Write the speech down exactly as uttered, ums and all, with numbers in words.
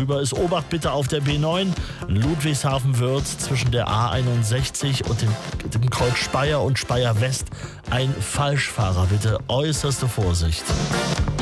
rüber ist. Obacht bitte auf der B neun. Ludwigshafen wird zwischen der A einundsechzig und dem, dem Kreuz Speyer und Speyer West ein Falschfahrer. Bitte äußerste Vorsicht.